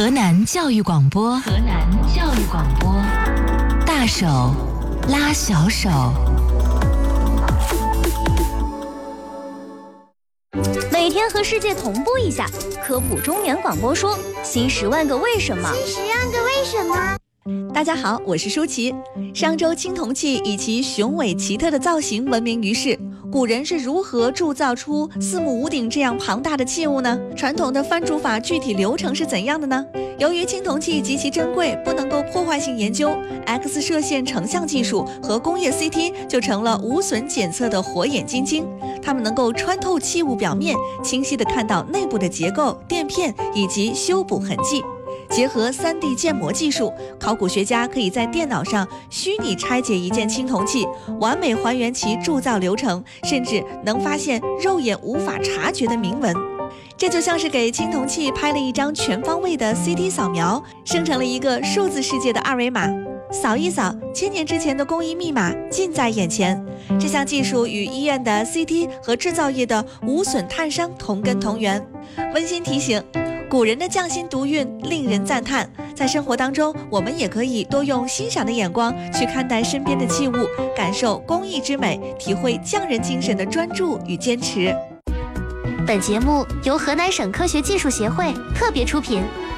河南教育广播，河南教育广播，大手拉小手。 每天和世界同步一下，科普中原广播说新10万个为什么。 新10万个为什么。 大家好，我是舒淇。商周青铜器以其雄伟奇特的造型闻名于世。古人是如何铸造出4目5顶这样庞大的器物呢？传统的翻铸法具体流程是怎样的呢？由于青铜器极其珍贵，不能够破坏性研究， X 射线成像技术和工业 CT 就成了无损检测的火眼金睛。它们能够穿透器物表面，清晰地看到内部的结构、垫片以及修补痕迹。结合 3D 建模技术，考古学家可以在电脑上虚拟拆解一件青铜器，完美还原其铸造流程，甚至能发现肉眼无法察觉的铭文。这就像是给青铜器拍了一张全方位的 CT 扫描，生成了一个数字世界的二维码。扫一扫，1000年之前的工艺密码近在眼前。这项技术与医院的 CT 和制造业的无损探伤同根同源。温馨提醒，古人的匠心独运令人赞叹，在生活当中，我们也可以多用欣赏的眼光去看待身边的器物，感受工艺之美，体会匠人精神的专注与坚持。 本节目由河南省科学技术协会特别出品。